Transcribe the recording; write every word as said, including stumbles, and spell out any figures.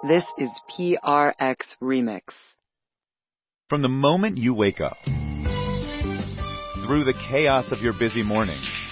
This is P R X Remix. From the moment you wake up, through the chaos of your busy morning,